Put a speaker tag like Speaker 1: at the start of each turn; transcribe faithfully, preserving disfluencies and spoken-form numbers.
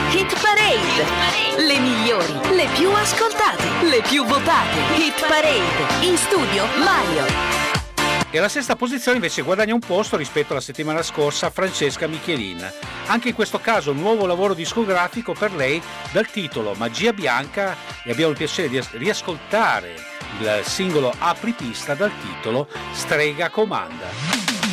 Speaker 1: Hit Parade, le migliori, le più ascoltate, le più votate. Hit Parade, in studio Mario.
Speaker 2: E alla sesta posizione invece guadagna un posto rispetto alla settimana scorsa Francesca Michelin. Anche in questo caso un nuovo lavoro discografico per lei dal titolo Magia Bianca, e abbiamo il piacere di riascoltare il singolo Apripista dal titolo Strega Comanda.